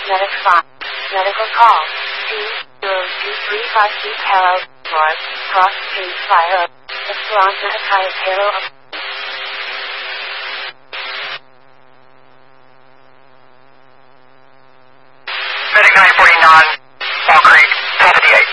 Medic 5. Medical call. 20235 Hello. North. Cross Street Fire. Esperanza Attire Halo.